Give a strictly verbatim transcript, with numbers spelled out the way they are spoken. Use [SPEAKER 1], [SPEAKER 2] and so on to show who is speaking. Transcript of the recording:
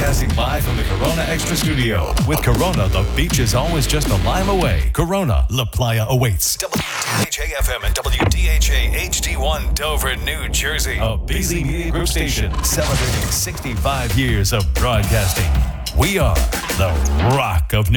[SPEAKER 1] Broadcasting live from the Corona Extra Studio. With Corona, the beach is always just a lime away. Corona, La Playa awaits. W D H A F M and W D H A H D one Dover, New Jersey. A B Z Media Group station celebrating sixty-five years of broadcasting. We are the Rock of New